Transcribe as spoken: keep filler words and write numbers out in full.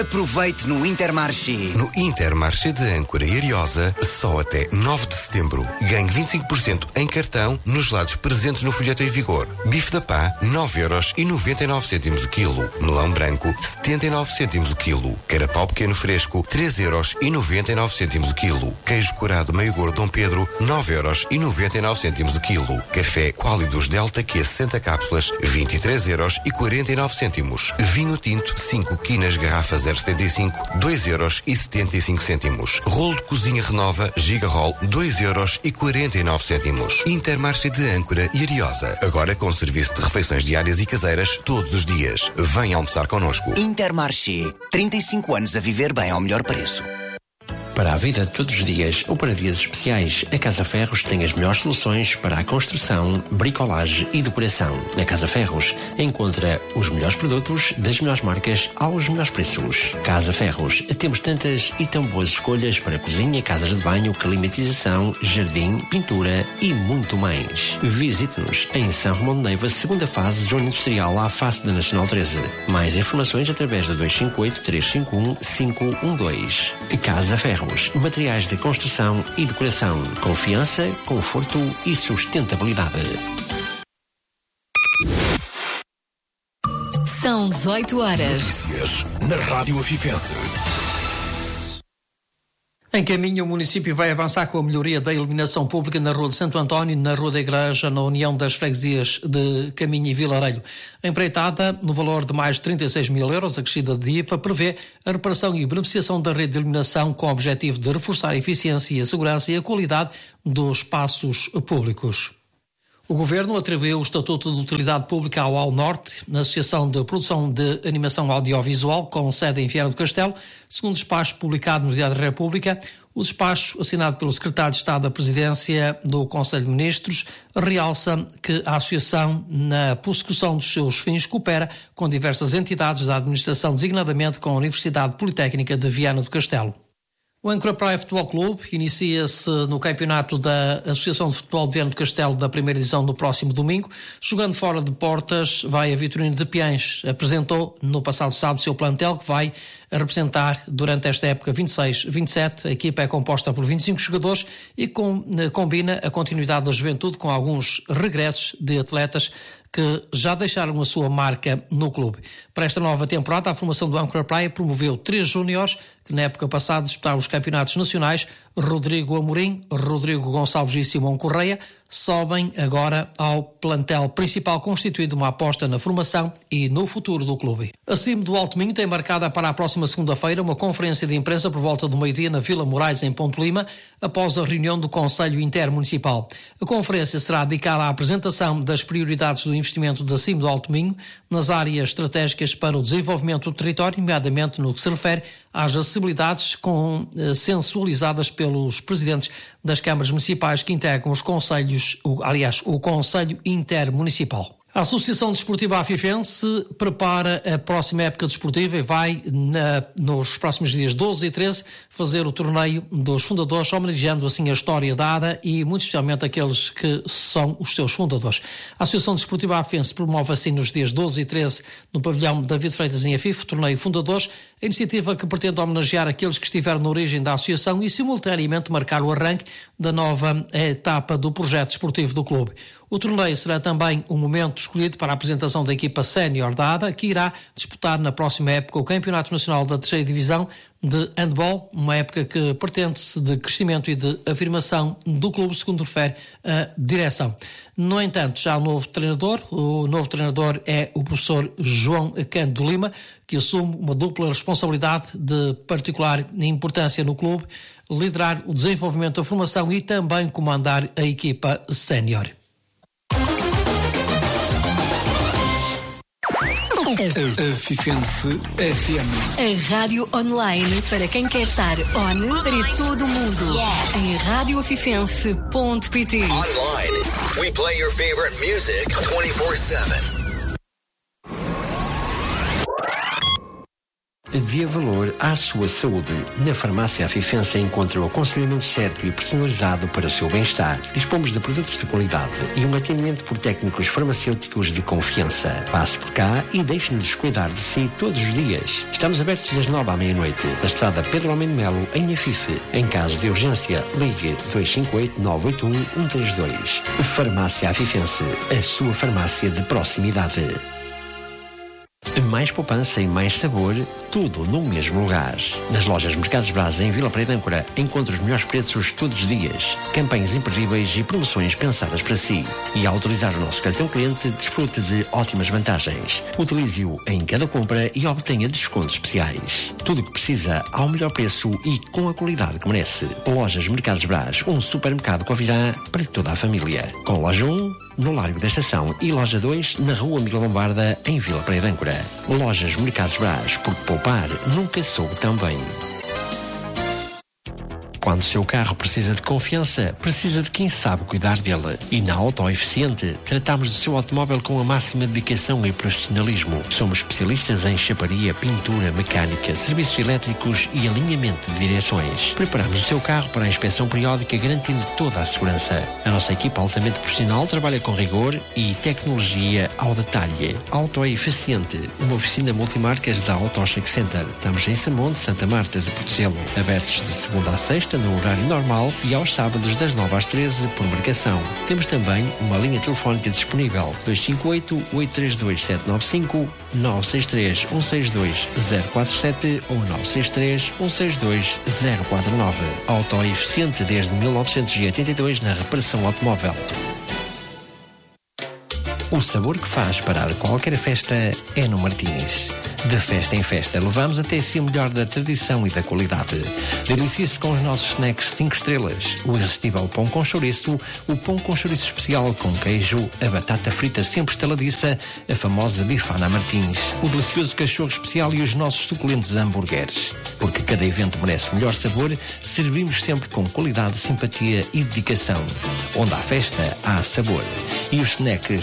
Aproveite no Intermarché. No Intermarché de Âncora e Ariosa, só até nove de setembro. Ganhe vinte e cinco por cento em cartão nos gelados presentes no folheto em vigor. Bife da Pá, nove euros e noventa e nove cêntimos o quilo. Melão branco, setenta e nove cêntimos o quilo. Carapau pequeno fresco, três euros e noventa e nove cêntimos o quilo. Queijo curado meio gordo Dom Pedro, nove euros e noventa e nove cêntimos o quilo. Café Qualidos Delta Q sessenta cápsulas, vinte e três euros e quarenta e nove cêntimos. Vinho tinto, cinco quinas garrafa zero setenta e cinco, dois euros e setenta e cinco cêntimos. Rolo de cozinha Renova Gigarol, dois euros e quarenta e nove cêntimos. Intermarché de Âncora e Ariosa. Agora com serviço de refeições diárias e caseiras todos os dias. Venha almoçar connosco. Intermarché. trinta e cinco anos a viver bem ao melhor preço. Para a vida de todos os dias ou para dias especiais, a Casa Ferros tem as melhores soluções para a construção, bricolagem e decoração. Na Casa Ferros encontra os melhores produtos das melhores marcas aos melhores preços. Casa Ferros, temos tantas e tão boas escolhas para cozinha, casas de banho, climatização, jardim, pintura e muito mais. Visite-nos em São Romão de Neiva, segunda fase, zona industrial, à face da Nacional treze. Mais informações através do dois cinco oito, três cinco um, cinco um dois. Casa Ferros. Materiais de construção e decoração. Confiança, conforto e sustentabilidade. São dezoito horas. Notícias na Rádio Afifense. Em caminho, o município vai avançar com a melhoria da iluminação pública na Rua de Santo António, na Rua da Igreja, na União das Freguesias de Caminho e Vilareio. A empreitada, no valor de mais de trinta e seis mil euros, acrescida de I F A, prevê a reparação e beneficiação da rede de iluminação com o objetivo de reforçar a eficiência, a segurança e a qualidade dos espaços públicos. O Governo atribuiu o Estatuto de Utilidade Pública ao Ao Norte, na Associação de Produção de Animação Audiovisual, com sede em Viana do Castelo, segundo despacho publicado no Diário da República. O despacho, assinado pelo Secretário de Estado da Presidência do Conselho de Ministros, realça que a Associação, na prossecução dos seus fins, coopera com diversas entidades da administração, designadamente com a Universidade Politécnica de Viana do Castelo. O Âncora Praia Futebol Clube inicia-se no campeonato da Associação de Futebol de Viana do Castelo da primeira edição no próximo domingo. Jogando fora de portas, vai a Vitorino de Piães. Apresentou no passado sábado o seu plantel, que vai representar durante esta época vinte e seis vinte e sete. A equipa é composta por vinte e cinco jogadores e com, combina a continuidade da juventude com alguns regressos de atletas que já deixaram a sua marca no clube. Para esta nova temporada, a formação do Âncora Praia promoveu três júniores que na época passada disputaram os campeonatos nacionais. Rodrigo Amorim, Rodrigo Gonçalves e Simão Correia sobem agora ao plantel principal, constituindo uma aposta na formação e no futuro do clube. Acima do Alto Minho tem marcada para a próxima segunda-feira uma conferência de imprensa por volta do meio-dia na Vila Moraes, em Ponte Lima, após a reunião do Conselho Intermunicipal. A conferência será dedicada à apresentação das prioridades do investimento de acima do Alto Minho nas áreas estratégicas para o desenvolvimento do território, nomeadamente no que se refere às acessibilidades com, eh, sensualizadas pelos presidentes das câmaras municipais que integram os conselhos, o, aliás, o Conselho Intermunicipal. A Associação Desportiva Afifense prepara a próxima época desportiva e vai, na, nos próximos dias doze e treze, fazer o torneio dos fundadores, homenageando assim a história dada e muito especialmente aqueles que são os seus fundadores. A Associação Desportiva Afifense promove assim nos dias doze e treze, no pavilhão David Freitas em Afif, o torneio Fundadores, a iniciativa que pretende homenagear aqueles que estiveram na origem da associação e simultaneamente marcar o arranque da nova etapa do projeto desportivo do clube. O torneio será também um momento escolhido para a apresentação da equipa sénior da A D A, que irá disputar na próxima época o Campeonato Nacional da Terceira Divisão de Handball, uma época que pretende-se de crescimento e de afirmação do clube, segundo refere a direção. No entanto, já há um novo treinador. O novo treinador é o professor João Cândido Lima, que assume uma dupla responsabilidade de particular importância no clube, liderar o desenvolvimento da formação e também comandar a equipa sénior. Afifense F M. A rádio online para quem quer estar on para todo o mundo. Yes. Em rádio afifense ponto pt. Online, we play your favorite music twenty-four seven. dê valor à sua saúde. Na Farmácia Afifense encontra o aconselhamento certo e personalizado para o seu bem-estar. Dispomos de produtos de qualidade e um atendimento por técnicos farmacêuticos de confiança. Passe por cá e deixe-nos cuidar de si todos os dias. Estamos abertos das nove à meia-noite, na estrada Pedro Almeida Melo, em Afife. Em caso de urgência, ligue dois cinco oito, nove oito um, um três dois. Farmácia Afifense, a sua farmácia de proximidade. Mais poupança e mais sabor, tudo no mesmo lugar. Nas lojas Mercados Braz em Vila Pereira de Âncora, encontra os melhores preços todos os dias, campanhas imperdíveis e promoções pensadas para si. E ao utilizar o nosso cartão cliente, desfrute de ótimas vantagens. Utilize-o em cada compra e obtenha descontos especiais. Tudo o que precisa ao melhor preço e com a qualidade que merece. Lojas Mercados Braz, um supermercado Covirá para toda a família. Com loja um, no Largo da Estação, e loja dois, na Rua Miguel Lombarda, em Vila Pereira de Âncora. Lojas Mercados Braz, porque poupar nunca soube tão bem. Quando o seu carro precisa de confiança, precisa de quem sabe cuidar dele. E na Auto Eficiente, tratamos do seu automóvel com a máxima dedicação e profissionalismo. Somos especialistas em chaparia, pintura, mecânica, serviços elétricos e alinhamento de direções. Preparamos o seu carro para a inspeção periódica, garantindo toda a segurança. A nossa equipa altamente profissional trabalha com rigor e tecnologia ao detalhe. Auto Eficiente, uma oficina multimarcas da Auto Check Center. Estamos em Samonte, Santa Marta de Portocelo. Abertos de segunda a sexta, no horário normal, e aos sábados das nove às treze por marcação. Temos também uma linha telefónica disponível: dois cinco oito, oito três dois, sete nove cinco, nove seis três, um seis dois, zero quatro sete ou nove seis três, um seis dois, zero quatro nove. Auto Eficiente desde mil novecentos e oitenta e dois na reparação automóvel. O sabor que faz parar qualquer festa é no Martins. De festa em festa, levamos até si o melhor da tradição e da qualidade. Delicie-se com os nossos snacks cinco estrelas, o irresistível pão com chouriço, o pão com chouriço especial com queijo, a batata frita sempre estaladiça, a famosa bifana Martins, o delicioso cachorro especial e os nossos suculentos hambúrgueres. Porque cada evento merece o melhor sabor, servimos sempre com qualidade, simpatia e dedicação. Onde há festa, há sabor. E os snacks